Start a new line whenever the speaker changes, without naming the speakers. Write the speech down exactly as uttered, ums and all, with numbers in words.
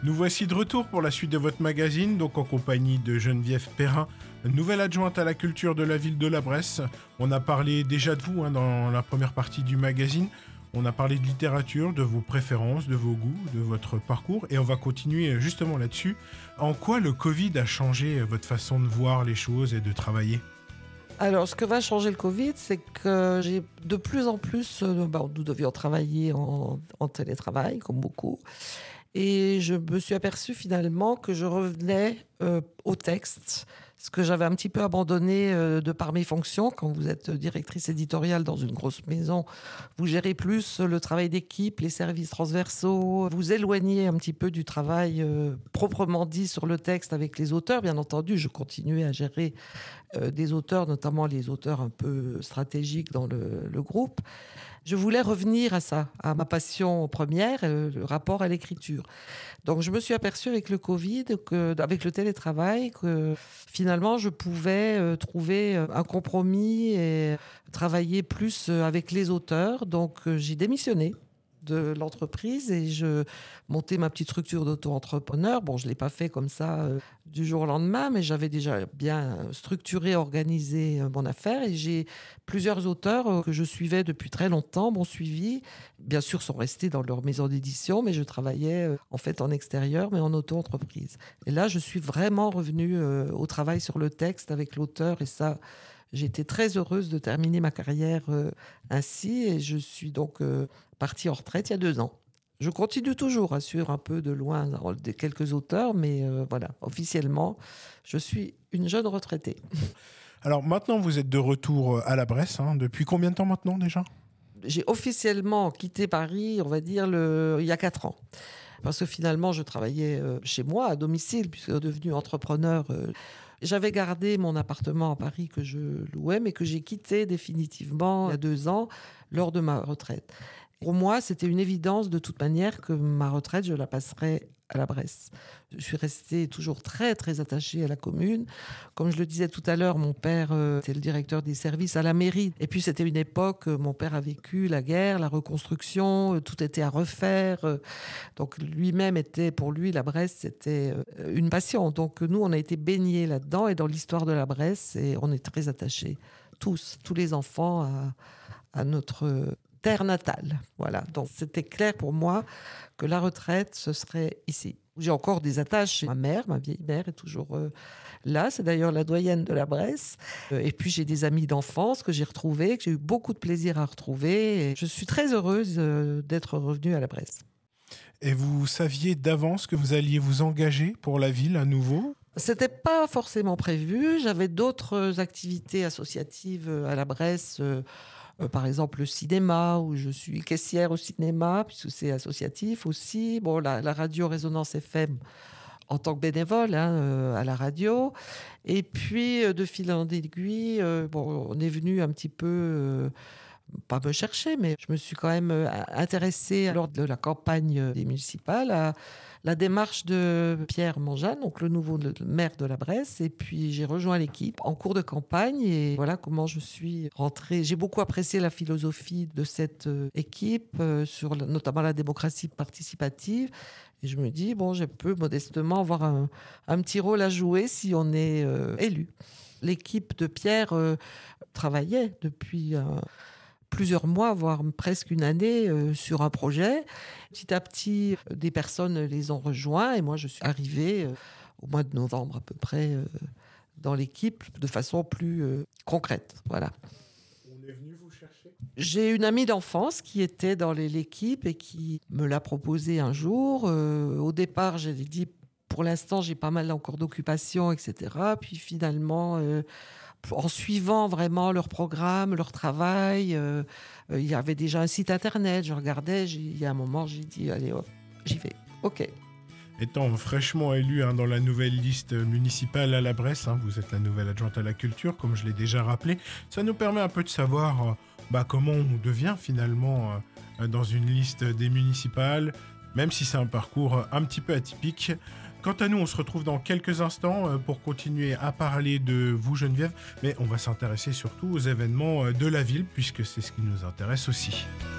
Nous voici de retour pour la suite de votre magazine, donc en compagnie de Geneviève Perrin, nouvelle adjointe à la culture de la ville de la Bresse. On a parlé déjà de vous hein, dans la première partie du magazine. On a parlé de littérature, de vos préférences, de vos goûts, de votre parcours, et on va continuer justement là-dessus. En quoi le Covid a changé votre façon de voir les choses et de travailler ?
Alors, ce que va changer le Covid, c'est que j'ai de plus en plus... Euh, bah, nous devions travailler en, en télétravail, comme beaucoup. Et je me suis aperçue finalement que je revenais euh, au texte, ce que j'avais un petit peu abandonné euh, de par mes fonctions. Quand vous êtes directrice éditoriale dans une grosse maison, vous gérez plus le travail d'équipe, les services transversaux, vous éloignez un petit peu du travail euh, proprement dit sur le texte avec les auteurs. Bien entendu, je continuais à gérer euh, des auteurs, notamment les auteurs un peu stratégiques dans le, le groupe. Je voulais revenir à ça, à ma passion première, le rapport à l'écriture. Donc, je me suis aperçue avec le Covid, que, avec le télétravail, que finalement, je pouvais trouver un compromis et travailler plus avec les auteurs. Donc, j'ai démissionné de l'entreprise et je montais ma petite structure d'auto-entrepreneur. Bon, je ne l'ai pas fait comme ça euh, du jour au lendemain, mais j'avais déjà bien structuré, organisé euh, mon affaire et j'ai plusieurs auteurs euh, que je suivais depuis très longtemps, m'ont suivi. Bien sûr, sont restés dans leur maison d'édition, mais je travaillais euh, en fait en extérieur, mais en auto-entreprise. Et là, je suis vraiment revenue euh, au travail sur le texte avec l'auteur et ça... J'étais très heureuse de terminer ma carrière euh, ainsi et je suis donc euh, partie en retraite il y a deux ans. Je continue toujours à suivre un peu de loin des quelques auteurs, mais euh, voilà, officiellement, je suis une jeune retraitée.
Alors maintenant, vous êtes de retour à la Bresse. Hein. Depuis combien de temps maintenant déjà ?
J'ai officiellement quitté Paris, on va dire, le... il y a quatre ans. Parce que finalement, je travaillais euh, chez moi, à domicile, puisque devenu entrepreneur... Euh, J'avais gardé mon appartement à Paris que je louais, mais que j'ai quitté définitivement il y a deux ans lors de ma retraite. Pour moi, c'était une évidence de toute manière que ma retraite, je la passerais à la Bresse. Je suis restée toujours très, très attachée à la commune. Comme je le disais tout à l'heure, mon père euh, était le directeur des services à la mairie. Et puis, c'était une époque, euh, mon père a vécu la guerre, la reconstruction, euh, tout était à refaire. Euh, donc, lui-même était, pour lui, la Bresse, c'était euh, une passion. Donc, nous, on a été baignés là-dedans et dans l'histoire de la Bresse, et on est très attachés, tous, tous les enfants, à, à notre... terre natale. Voilà. Donc, c'était clair pour moi que la retraite, ce serait ici. J'ai encore des attaches. Ma mère, ma vieille mère, est toujours euh, là. C'est d'ailleurs la doyenne de la Bresse. Euh, et puis, j'ai des amis d'enfance que j'ai retrouvés, que j'ai eu beaucoup de plaisir à retrouver. Et je suis très heureuse euh, d'être revenue à la Bresse.
Et vous saviez d'avance que vous alliez vous engager pour la ville à nouveau ?
C'était pas forcément prévu. J'avais d'autres activités associatives à la Bresse. Euh, Euh, par exemple, le cinéma, où je suis caissière au cinéma, puisque c'est associatif aussi. Bon, la, la radio Résonance F M en tant que bénévole hein, euh, à la radio. Et puis, euh, de fil en aiguille, euh, bon, on est venu un petit peu... Euh, pas me chercher, mais je me suis quand même intéressée lors de la campagne des municipales à la démarche de Pierre Manjane, donc le nouveau maire de la Bresse, et puis j'ai rejoint l'équipe en cours de campagne et voilà comment je suis rentrée. J'ai beaucoup apprécié la philosophie de cette équipe, sur notamment la démocratie participative, et je me dis, bon, je peux modestement avoir un, un petit rôle à jouer si on est euh, élu. L'équipe de Pierre euh, travaillait depuis... Euh, plusieurs mois, voire presque une année euh, sur un projet. Petit à petit, euh, des personnes les ont rejoints et moi, je suis arrivée euh, au mois de novembre à peu près euh, dans l'équipe de façon plus euh, concrète. Voilà.
On est venu vous chercher ?
J'ai une amie d'enfance qui était dans les, l'équipe et qui me l'a proposé un jour. Euh, au départ, j'ai dit, pour l'instant, j'ai pas mal encore d'occupations, et cetera. Puis finalement... Euh, en suivant vraiment leur programme, leur travail. Euh, euh, il y avait déjà un site internet, je regardais, il y a un moment, j'ai dit, allez hop, j'y vais, ok.
Étant fraîchement élu hein, dans la nouvelle liste municipale à la Bresse, hein, vous êtes la nouvelle adjointe à la culture, comme je l'ai déjà rappelé, ça nous permet un peu de savoir euh, bah, comment on devient finalement euh, dans une liste des municipales, même si c'est un parcours un petit peu atypique. Quant à nous, on se retrouve dans quelques instants pour continuer à parler de vous, Geneviève, mais on va s'intéresser surtout aux événements de la ville, puisque c'est ce qui nous intéresse aussi.